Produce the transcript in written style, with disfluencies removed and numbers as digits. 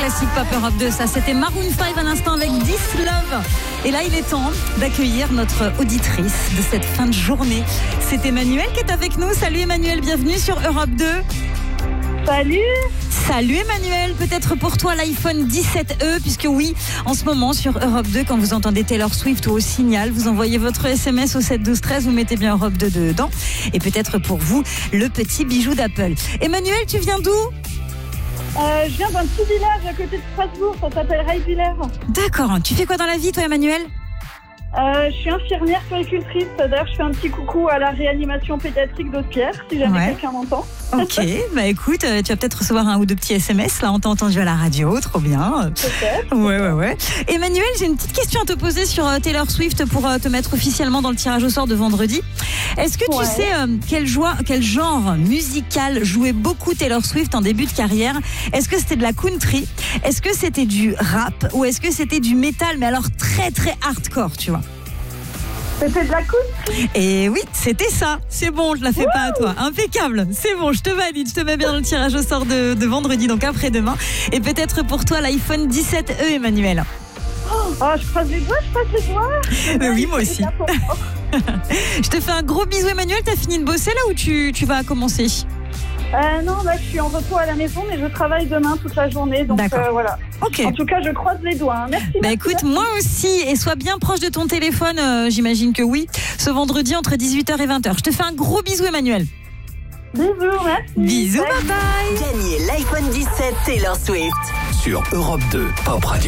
classique Pop Europe 2. Ça, c'était Maroon 5 à l'instant avec This Love. Et là, il est temps d'accueillir notre auditrice de cette fin de journée. C'est Emmanuel qui est avec nous. Salut Emmanuel, bienvenue sur Europe 2. Salut. Salut Emmanuel, peut-être pour toi l'iPhone 17e, puisque oui, en ce moment sur Europe 2, quand vous entendez Taylor Swift ou au Signal, vous envoyez votre SMS au 7 12 13, vous mettez bien Europe 2 dedans, et peut-être pour vous, le petit bijou d'Apple. Emmanuel, tu viens d'où ? Je viens d'un petit village à côté de Strasbourg, ça s'appelle Reisviller. D'accord, tu fais quoi dans la vie toi Emmanuel ? Je suis infirmière puéricultrice. D'ailleurs, je fais un petit coucou à la réanimation pédiatrique d'Aude-Pierre, si jamais quelqu'un m'entend. Ok, bah écoute, tu vas peut-être recevoir un ou deux petits SMS. Là, on t'a entendu à la radio, trop bien. Peut-être. Ouais. Emmanuel, j'ai une petite question à te poser sur Taylor Swift pour te mettre officiellement dans le tirage au sort de vendredi. Est-ce que tu sais quel genre musical jouait beaucoup Taylor Swift en début de carrière ? Est-ce que c'était de la country ? Est-ce que c'était du rap ? Ou est-ce que c'était du métal, mais alors très très hardcore, tu vois ? C'était de la country. Et oui, c'était ça. C'est bon, je la fais pas à toi. Impeccable. C'est bon, je te valide. Je te mets bien dans le tirage au sort de vendredi, donc après-demain. Et peut-être pour toi l'iPhone 17e, Emmanuel. Oh, je croise les doigts. Oui, moi aussi. Je te fais un gros bisou, Emmanuel. T'as fini de bosser là ou tu vas commencer ? Non, là, je suis en repos à la maison, mais je travaille demain toute la journée. Donc voilà. Ok. En tout cas, je croise les doigts. Merci. Écoute, moi aussi. Et sois bien proche de ton téléphone, j'imagine que oui. Ce vendredi entre 18h et 20h. Je te fais un gros bisou, Emmanuel. Bisous, merci. Bisous, bye bye. Gagnez l'iPhone 17 Taylor Swift sur Europe 2 Pop Radio.